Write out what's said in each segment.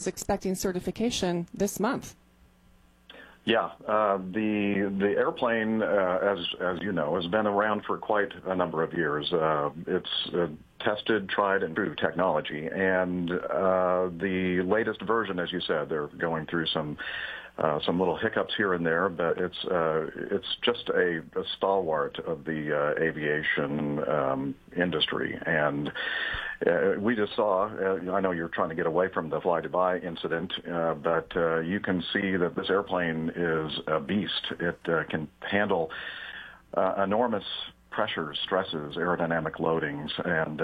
is expecting certification this month. Yeah, the airplane, as you know, has been around for quite a number of years. It's tested, tried, and true technology, and the latest version, as you said, they're going through some little hiccups here and there, but it's just a stalwart of the aviation industry. And we just saw, I know you're trying to get away from the Fly Dubai incident, but you can see that this airplane is a beast. It can handle enormous pressures, stresses, aerodynamic loadings, and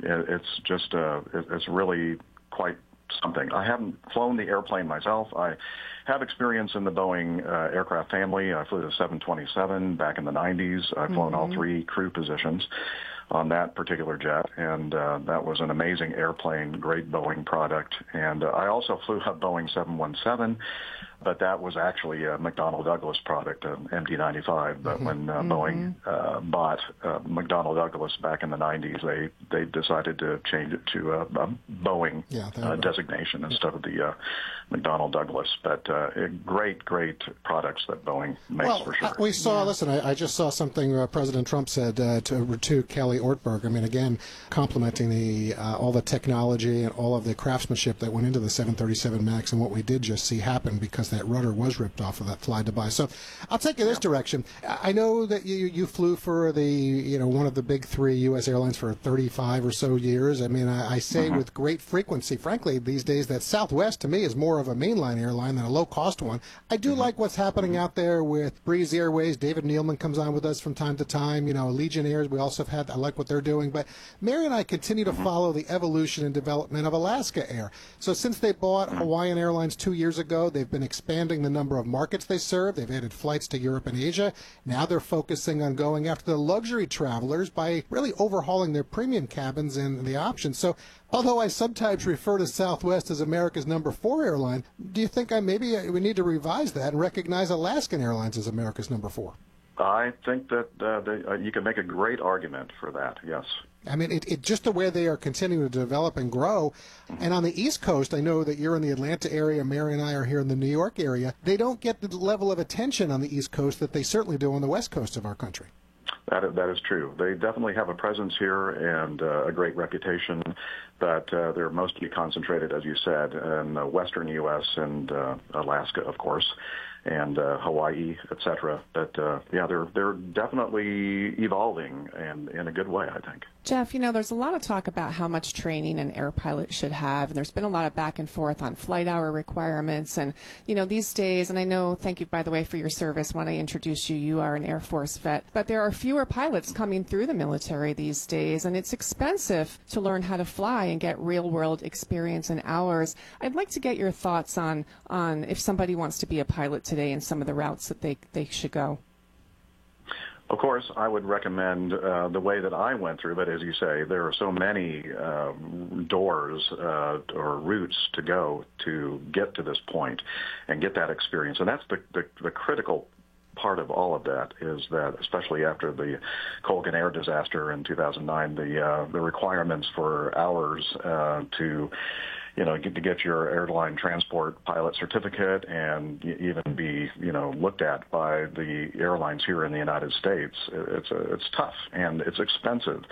it's really quite something. I haven't flown the airplane myself. I have experience in the Boeing aircraft family. I flew the 727 back in the 90s. I've flown all three crew positions on that particular jet, and that was an amazing airplane, great Boeing product. And I also flew a Boeing 717, but that was actually a McDonnell Douglas product, an MD-95. But when Boeing bought McDonnell Douglas back in the 90s, they decided to change it to a Boeing designation instead of the McDonnell Douglas. But great products that Boeing makes, for sure. We saw, listen, I just saw something President Trump said to Kelly Ortberg. I mean, again, complimenting all the technology and all of the craftsmanship that went into the 737 MAX and what we did just see happen, because that rudder was ripped off of that Fly Dubai. So I'll take you this direction. I know that you flew for the one of the big three U.S. airlines for 35 or so years. I mean, I say with great frequency, frankly, these days that Southwest to me is more of a mainline airline than a low-cost one. I do like what's happening out there with Breeze Airways. David Nealman comes on with us from time to time. Legion Airs, we also have had. I like what they're doing. But Mary and I continue to follow the evolution and development of Alaska Air. So since they bought Hawaiian Airlines 2 years ago, they've been expanding the number of markets they serve. They've added flights to Europe and Asia. Now they're focusing on going after the luxury travelers by really overhauling their premium cabins and the options. So although I sometimes refer to Southwest as America's number 4 airline, do you think we need to revise that and recognize Alaskan Airlines as America's number 4? I think that you can make a great argument for that, yes. I mean, it just the way they are continuing to develop and grow. And on the East Coast, I know that you're in the Atlanta area, Mary and I are here in the New York area. They don't get the level of attention on the East Coast that they certainly do on the West Coast of our country. That is true. They definitely have a presence here and a great reputation, but they're mostly concentrated, as you said, in the western U.S. and Alaska, of course, and Hawaii, etc. But they're definitely evolving, and in a good way, I think. Jeff, there's a lot of talk about how much training an air pilot should have, and there's been a lot of back and forth on flight hour requirements. And, these days, and I know, thank you, by the way, for your service. When I introduced you, you are an Air Force vet. But there are fewer pilots coming through the military these days, and it's expensive to learn how to fly and get real-world experience in hours. I'd like to get your thoughts on if somebody wants to be a pilot today and some of the routes that they should go. Of course, I would recommend the way that I went through, but as you say, there are so many doors or routes to go to get to this point and get that experience. And that's the critical part of all of that, is that, especially after the Colgan Air disaster in 2009, the requirements for hours to get your airline transport pilot certificate and even be, looked at by the airlines here in the United States. It's tough and it's expensive.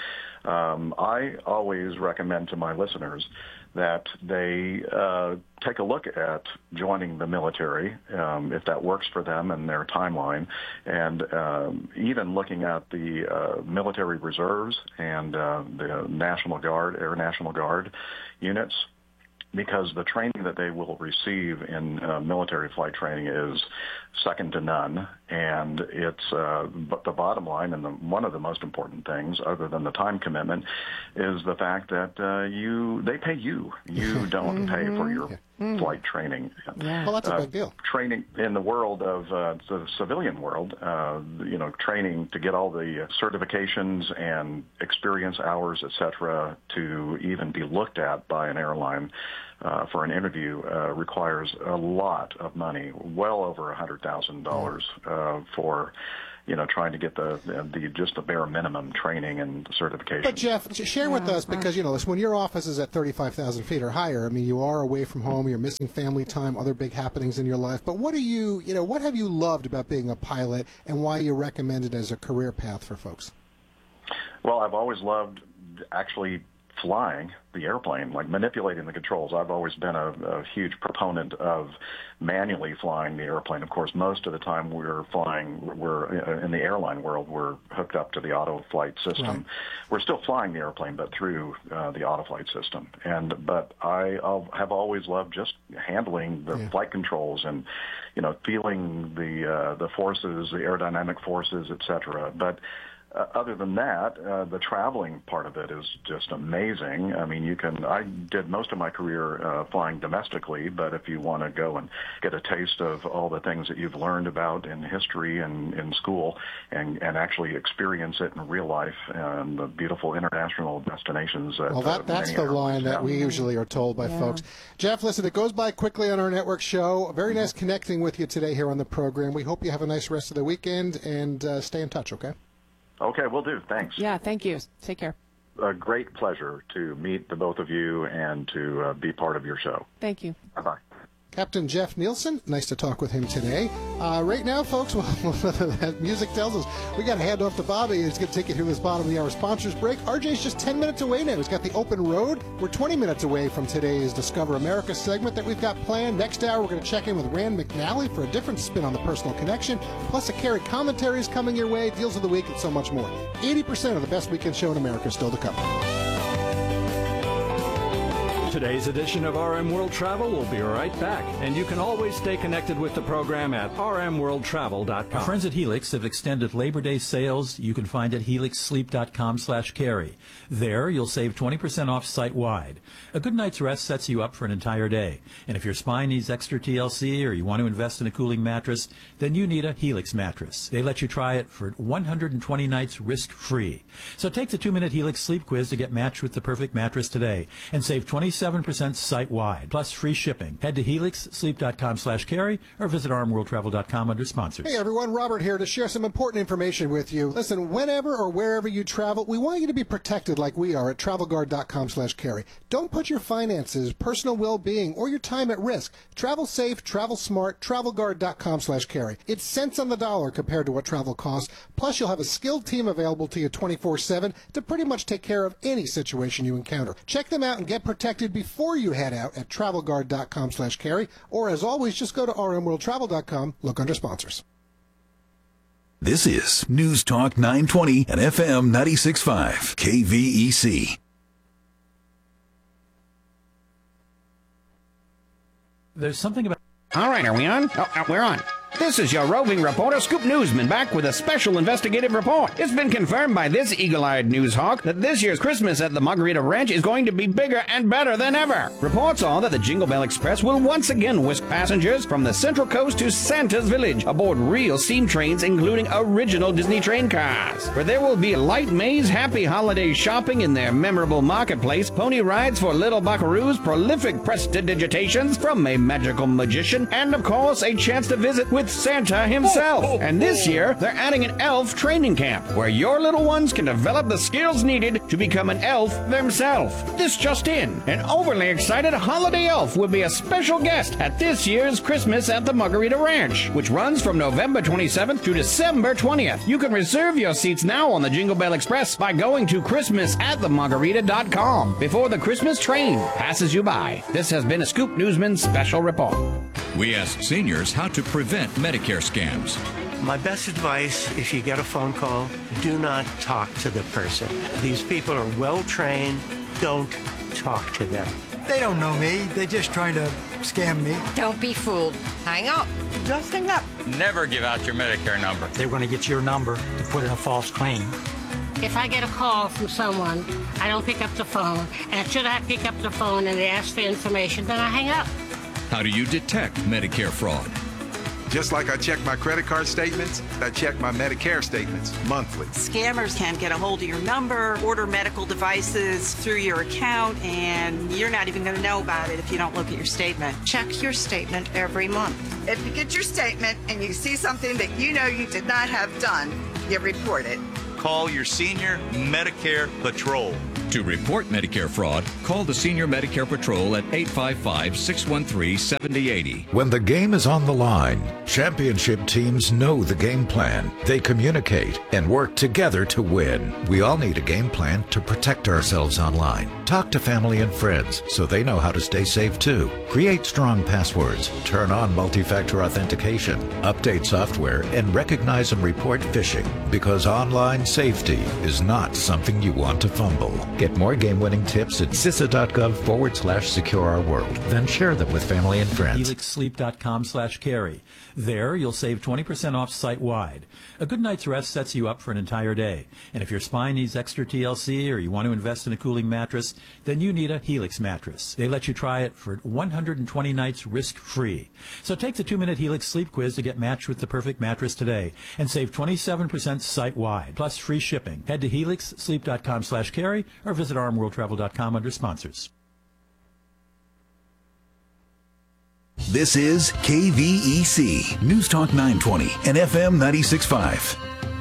I always recommend to my listeners that they take a look at joining the military, if that works for them and their timeline, and even looking at the military reserves and the National Guard, Air National Guard units, because the training that they will receive in military flight training is second to none. And it's but the bottom line, and one of the most important things, other than the time commitment, is the fact that they pay you. You don't pay for your flight training. Yeah. Well, that's a big deal. Training in the world of the civilian world, training to get all the certifications and experience hours, etc., to even be looked at by an airline for an interview requires a lot of money, well over $100,000 for trying to get just the bare minimum training and certification. But Jeff, share with us, because listen, when your office is at 35,000 feet or higher, I mean, you are away from home, you're missing family time, other big happenings in your life. But what have you loved about being a pilot, and why you recommend it as a career path for folks? Well, I've always loved actually flying the airplane, like manipulating the controls. I've always been a huge proponent of manually flying the airplane. Of course, most of the time we're in the airline world, we're hooked up to the auto flight system. Right. We're still flying the airplane, but through the auto flight system. But I have always loved just handling the flight controls and, feeling the forces, the aerodynamic forces, et cetera. But other than that, the traveling part of it is just amazing. I mean, I did most of my career flying domestically, but if you want to go and get a taste of all the things that you've learned about in history and in school and actually experience it in real life and the beautiful international destinations. That's the line that we usually are told by folks. Jeff, listen, it goes by quickly on our network show. Very nice connecting with you today here on the program. We hope you have a nice rest of the weekend, and stay in touch, okay? Okay, will do. Thanks. Yeah, thank you. Take care. A great pleasure to meet the both of you and to be part of your show. Thank you. Bye-bye. Captain Jeff Nielsen, nice to talk with him today. Right now, folks, that music tells us we got to hand off to Bobby. He's going to take you through this bottom of the hour sponsors break. RJ's just 10 minutes away now. He's got the open road. We're 20 minutes away from today's Discover America segment that we've got planned. Next hour, we're going to check in with Rand McNally for a different spin on the personal connection. Plus, a Carrie commentary is coming your way, deals of the week, and so much more. 80% of the best weekend show in America is still to come. Today's edition of RM World Travel will be right back, and you can always stay connected with the program at rmworldtravel.com. Our friends at Helix have extended Labor Day sales you can find at helixsleep.com/carry. There, you'll save 20% off site-wide. A good night's rest sets you up for an entire day. And if your spine needs extra TLC or you want to invest in a cooling mattress, then you need a Helix mattress. They let you try it for 120 nights risk-free. So take the 2-minute Helix sleep quiz to get matched with the perfect mattress today and save 27% site-wide, plus free shipping. Head to helixsleep.com/carry or visit rmworldtravel.com under sponsors. Hey everyone, Robert here to share some important information with you. Listen, whenever or wherever you travel, we want you to be protected like we are at travelguard.com/carry. Don't put your finances, personal well-being, or your time at risk. Travel safe, travel smart, travelguard.com/carry. It's cents on the dollar compared to what travel costs. Plus, you'll have a skilled team available to you 24/7 to pretty much take care of any situation you encounter. Check them out and get protected before you head out at travelguard.com/carry, or as always, just go to rmworldtravel.com, look under sponsors. This is News Talk 920 and FM 96.5 KVEC. There's something about... All right, are we on? Oh, we're on. This is your roving reporter, Scoop Newsman, back with a special investigative report. It's been confirmed by this eagle-eyed news hawk that this year's Christmas at the Margarita Ranch is going to be bigger and better than ever. Reports are that the Jingle Bell Express will once again whisk passengers from the Central Coast to Santa's Village aboard real steam trains, including original Disney train cars. Where there will be light maze, happy holiday shopping in their memorable marketplace, pony rides for little buckaroos, prolific prestidigitations from a magical magician, and of course a chance to visit with Santa himself. And this year, they're adding an elf training camp where your little ones can develop the skills needed to become an elf themselves. This just in, an overly excited holiday elf will be a special guest at this year's Christmas at the Margarita Ranch, which runs from November 27th to December 20th. You can reserve your seats now on the Jingle Bell Express by going to christmasatthemargarita.com before the Christmas train passes you by. This has been a Scoop Newsman special report. We ask seniors how to prevent Medicare scams. My best advice, if you get a phone call, do not talk to the person. These people are well trained. Don't talk to them. They don't know me. They're just trying to scam me. Don't be fooled. Hang up. Just hang up. Never give out your Medicare number. They're going to get your number to put in a false claim. If I get a call from someone, I don't pick up the phone. And should I pick up the phone and they ask for information, then I hang up. How do you detect Medicare fraud? Just like I check my credit card statements, I check my Medicare statements monthly. Scammers can get a hold of your number, order medical devices through your account, and you're not even going to know about it if you don't look at your statement. Check your statement every month. If you get your statement and you see something that you know you did not have done, you report it. Call your Senior Medicare Patrol. To report Medicare fraud, call the Senior Medicare Patrol at 855-613-7080. When the game is on the line, championship teams know the game plan. They communicate and work together to win. We all need a game plan to protect ourselves online. Talk to family and friends so they know how to stay safe too. Create strong passwords, turn on multi-factor authentication, update software, and recognize and report phishing, because online safety is not something you want to fumble. Get more game-winning tips at CISA.gov/secure-our-world. Then share them with family and friends. HelixSleep.com/carry. There, you'll save 20% off site-wide. A good night's rest sets you up for an entire day. And if your spine needs extra TLC or you want to invest in a cooling mattress, then you need a Helix mattress. They let you try it for 120 nights risk-free. So take the 2-minute Helix sleep quiz to get matched with the perfect mattress today and save 27% site-wide, plus free shipping. Head to HelixSleep.com/carry or visit rmworldtravel.com under sponsors. This is KVEC, News Talk 920 and FM 96.5.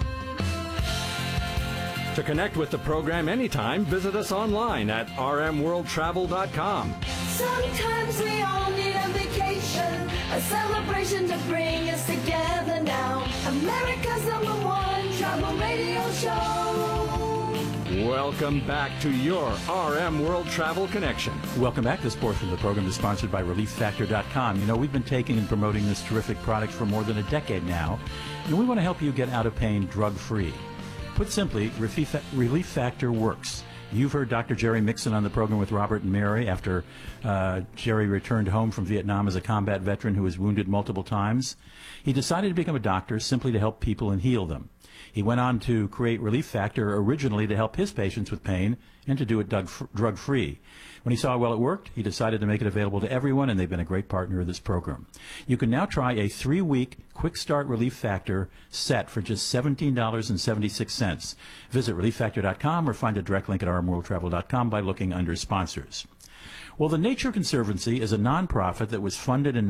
To connect with the program anytime, visit us online at rmworldtravel.com. Sometimes we all need a vacation, a celebration to bring us together now. America's #1 travel radio show. Welcome back to your RM World Travel Connection. Welcome back. This portion of the program is sponsored by ReliefFactor.com. You know, we've been taking and promoting this terrific product for more than a decade now, and we want to help you get out of pain drug-free. Put simply, Relief Factor works. You've heard Dr. Jerry Mixon on the program with Robert and Mary after Jerry returned home from Vietnam as a combat veteran who was wounded multiple times. He decided to become a doctor simply to help people and heal them. He went on to create Relief Factor originally to help his patients with pain and to do it drug-free. When he saw how well it worked, he decided to make it available to everyone, and they've been a great partner of this program. You can now try a 3-week Quick Start Relief Factor set for just $17.76. Visit ReliefFactor.com or find a direct link at rmworldtravel.com by looking under sponsors. Well, the Nature Conservancy is a nonprofit that was founded in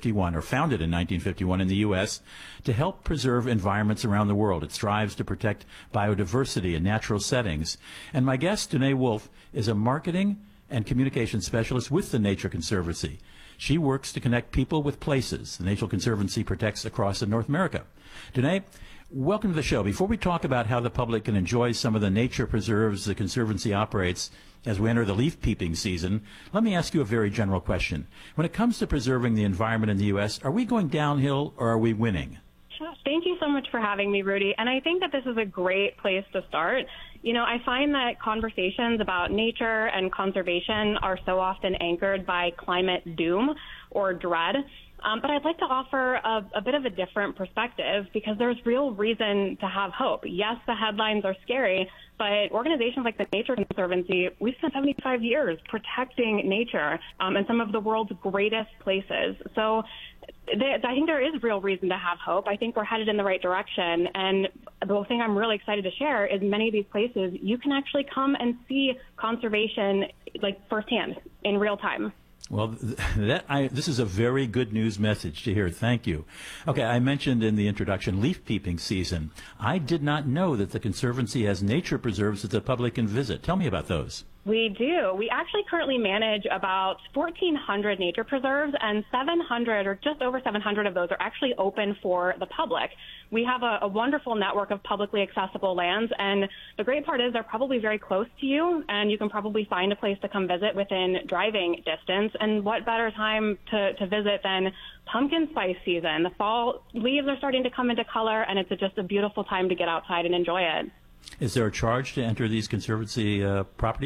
1951 in the U.S. to help preserve environments around the world. It strives to protect biodiversity in natural settings. And my guest, Danae Wolf, is a marketing and communication specialist with the Nature Conservancy. She works to connect people with places the Nature Conservancy protects across North America. Danae, welcome to the show. Before we talk about how the public can enjoy some of the nature preserves the Conservancy operates as we enter the leaf peeping season, let me ask you a very general question. When it comes to preserving the environment in the U.S., are we going downhill or are we winning? Thank you so much for having me, Rudy. And I think that this is a great place to start. You know, I find that conversations about nature and conservation are so often anchored by climate doom or dread. But I'd like to offer a bit of a different perspective because there's real reason to have hope. Yes, the headlines are scary, but organizations like the Nature Conservancy, we've spent 75 years protecting nature in some of the world's greatest places. So I think there is real reason to have hope. I think we're headed in the right direction. And the thing I'm really excited to share is many of these places, you can actually come and see conservation like firsthand in real time. Well, this is a very good news message to hear. Thank you. Okay, I mentioned in the introduction leaf peeping season. I did not know that the Conservancy has nature preserves that the public can visit. Tell me about those. We do. We actually currently manage about 1,400 nature preserves, and 700 or just over 700 of those are actually open for the public. We have a wonderful network of publicly accessible lands, and the great part is they're probably very close to you, and you can probably find a place to come visit within driving distance. And what better time to visit than pumpkin spice season? The fall leaves are starting to come into color, and it's just a beautiful time to get outside and enjoy it. Is there a charge to enter these Conservancy properties?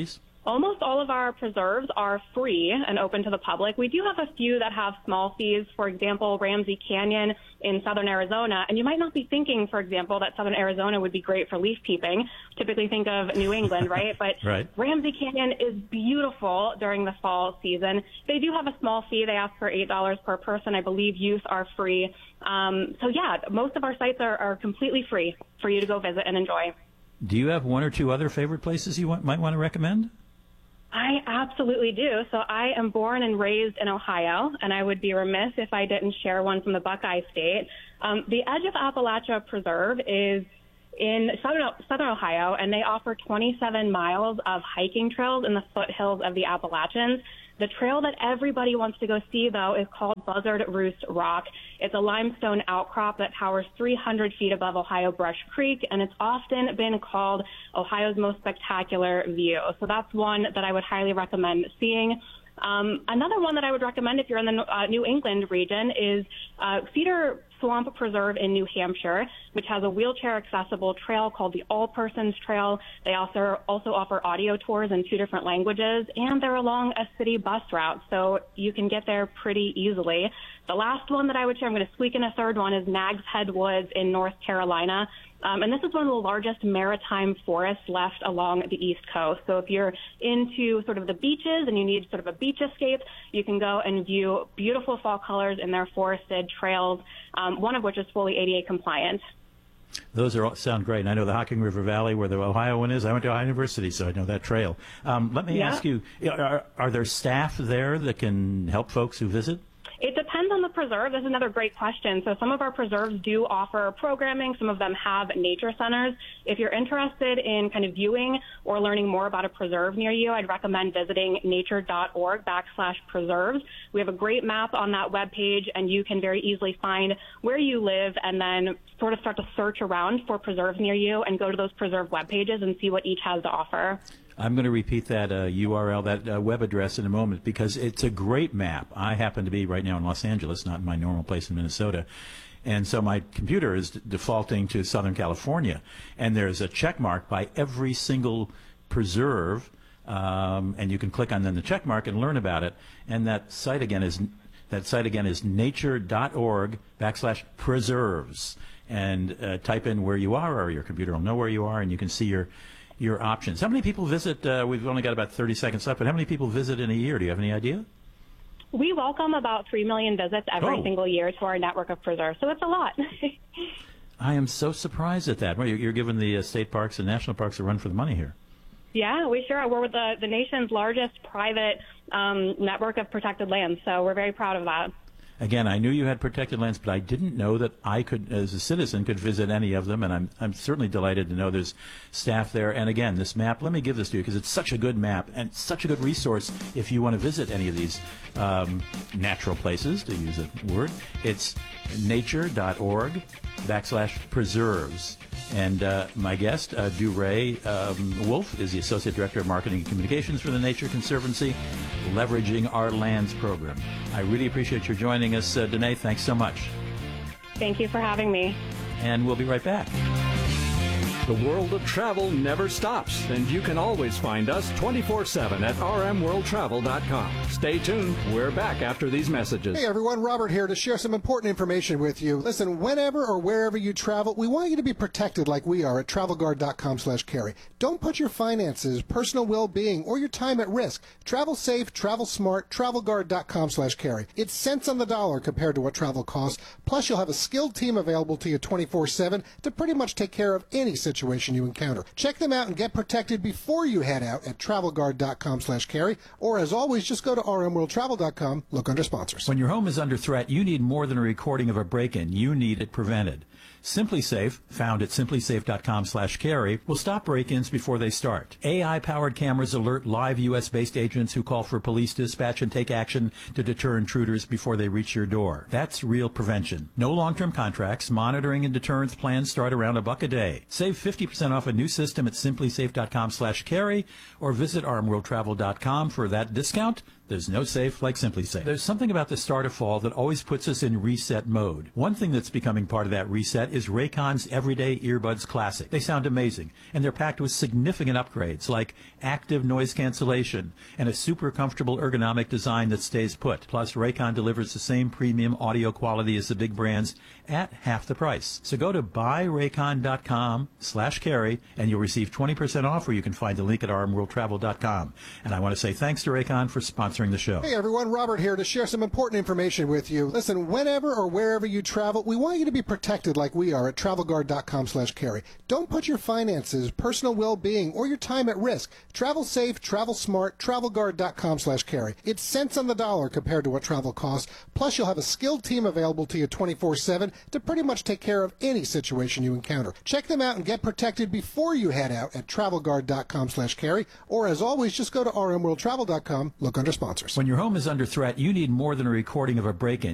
Almost all of our preserves are free and open to the public. We do have a few that have small fees. For example, Ramsey Canyon in southern Arizona. And you might not be thinking, for example, that southern Arizona would be great for leaf peeping. Typically think of New England, right? But right. Ramsey Canyon is beautiful during the fall season. They do have a small fee. They ask for $8 per person. I believe youth are free. So yeah, most of our sites are completely free for you to go visit and enjoy. Do you have one or two other favorite places you might want to recommend? I absolutely do. So I am born and raised in Ohio, and I would be remiss if I didn't share one from the Buckeye State. The Edge of Appalachia Preserve is in southern Ohio, and they offer 27 miles of hiking trails in the foothills of the Appalachians. The trail that everybody wants to go see, though, is called Buzzard Roost Rock. It's a limestone outcrop that towers 300 feet above Ohio Brush Creek, and it's often been called Ohio's most spectacular view. So that's one that I would highly recommend seeing. Another one that I would recommend if you're in the New England region is Cedar Swamp Preserve in New Hampshire, which has a wheelchair-accessible trail called the All Persons Trail. They also offer audio tours in 2 different languages, and they're along a city bus route, so you can get there pretty easily. The last one that I would share, I'm going to squeak in a third one, is Nags Head Woods in North Carolina. And this is one of the largest maritime forests left along the East Coast. So if you're into sort of the beaches and you need sort of a beach escape, you can go and view beautiful fall colors in their forested trails, one of which is fully ADA compliant. Those sound great. And I know the Hocking River Valley, where the Ohio one is. I went to Ohio University, so I know that trail. Let me ask you, are there staff there that can help folks who visit? It depends on the preserve. This is another great question. So some of our preserves do offer programming. Some of them have nature centers. If you're interested in kind of viewing or learning more about a preserve near you, I'd recommend visiting nature.org/preserves. We have a great map on that webpage, and you can very easily find where you live and then sort of start to search around for preserves near you and go to those preserve web pages and see what each has to offer. I'm going to repeat that URL, that web address in a moment, because it's a great map. I happen to be right now in Los Angeles, not in my normal place in Minnesota. And so my computer is defaulting to Southern California. And there's a check mark by every single preserve, and you can click on then the check mark and learn about it. And that site again is nature.org/preserves. And type in where you are, or your computer will know where you are, and you can see your options. How many people visit? We've only got about 30 seconds left, but how many people visit in a year? Do you have any idea? We welcome about 3 million visits every single year to our network of preserves, so it's a lot. I am so surprised at that. Well, you're giving the state parks and national parks a run for the money here. Yeah, we sure are. We're with the nation's largest private network of protected lands, so we're very proud of that. Again, I knew you had protected lands, but I didn't know that I could, as a citizen, could visit any of them, and I'm certainly delighted to know there's staff there. And again, this map, let me give this to you, because it's such a good map and such a good resource if you want to visit any of these natural places, to use a word. It's nature.org/preserves. And my guest, DuRae Wolf, is the Associate Director of Marketing and Communications for the Nature Conservancy, Leveraging Our Lands program. I really appreciate your joining us, Danae. Thanks so much. Thank you for having me. And we'll be right back. The world of travel never stops, and you can always find us 24/7 at rmworldtravel.com. Stay tuned. We're back after these messages. Hey everyone, Robert here to share some important information with you. Listen, whenever or wherever you travel, we want you to be protected like we are at travelguard.com/carry. Don't put your finances, personal well-being, or your time at risk. Travel safe, travel smart, travelguard.com/carry. It's cents on the dollar compared to what travel costs. Plus, you'll have a skilled team available to you 24/7 to pretty much take care of any situation you encounter. Check them out and get protected before you head out at travelguard.com/carry, or as always, just go to rmworldtravel.com, look under sponsors. When your home is under threat, you need more than a recording of a break-in. You need it prevented. SimpliSafe, found at simplysafe.com/carry, will stop break-ins before they start. AI-powered cameras alert live U.S.-based agents who call for police dispatch and take action to deter intruders before they reach your door. That's real prevention. No long-term contracts. Monitoring and deterrence plans start around $1 a day. Save 50% off a new system at simplysafe.com/carry, or visit rmworldtravel.com for that discount There's no safe like Simply Safe. There's something about the start of fall that always puts us in reset mode. One thing that's becoming part of that reset is Raycon's Everyday Earbuds Classic. They sound amazing, and they're packed with significant upgrades like active noise cancellation and a super comfortable ergonomic design that stays put. Plus, Raycon delivers the same premium audio quality as the big brands at half the price. So go to buyraycon.com/carry and you'll receive 20% off, or you can find the link at rmworldtravel.com. And I want to say thanks to Raycon for sponsoring the show. Hey everyone, Robert here to share some important information with you. Listen, whenever or wherever you travel, we want you to be protected like we are at travelguard.com/carry. Don't put your finances, personal well-being, or your time at risk. Travel safe, travel smart, travelguard.com/carry. It's cents on the dollar compared to what travel costs. Plus, you'll have a skilled team available to you 24/7 to pretty much take care of any situation you encounter. Check them out and get protected before you head out at travelguard.com/carry. Or as always, just go to rmworldtravel.com, look under sponsors. When your home is under threat, you need more than a recording of a break-in.